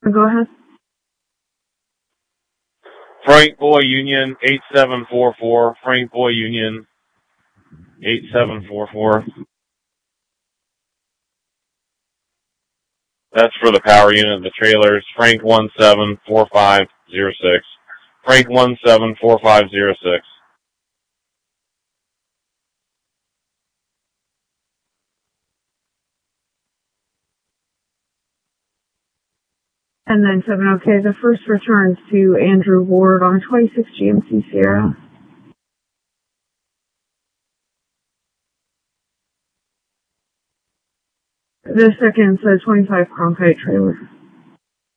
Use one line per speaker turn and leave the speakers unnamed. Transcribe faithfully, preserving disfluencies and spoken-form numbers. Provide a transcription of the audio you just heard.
Go ahead.
Frank Boy Union eight seven four four. Frank Boy Union eight seven four four. That's for the power unit, the trailers. Frank one seven four five zero six. Frank one seven four five zero six.
ten nine seven, okay. The first returns to Andrew Ward on a twenty-six G M C Sierra. The second's a twenty-five Cronkite trailer.